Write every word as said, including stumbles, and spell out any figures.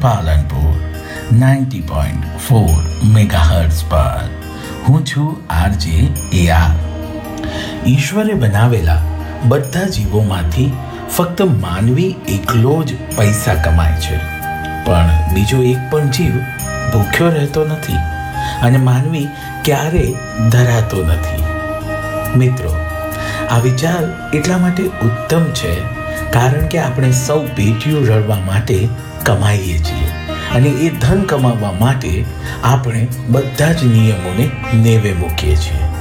Palanpur ninety point four megahertz પર. હું છું આરજે એ આર. ઈશ્વરે બનાવેલા બધા જીવોમાંથી ફક્ત માનવી એકલો જ પૈસા કમાય છે, પણ બીજો એક પણ જીવ ભૂખ્યો રહેતો નથી અને માનવી ક્યારેય ધરાતો નથી. મિત્રો, આ વિચાર એટલા માટે ઉત્તમ છે કારણ કે આપણે સૌ પેટીઓ રળવા માટે કમાઈએ છીએ અને એ ધન કમાવવા માટે આપણે બધા જ નિયમોને નેવે મૂકીએ છીએ.